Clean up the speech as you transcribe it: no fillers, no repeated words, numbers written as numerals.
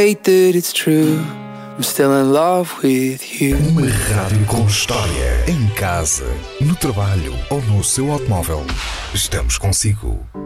hate that it's true. I'm still in love with you. Uma rádio com história. Em casa, no trabalho ou no seu automóvel. Estamos consigo.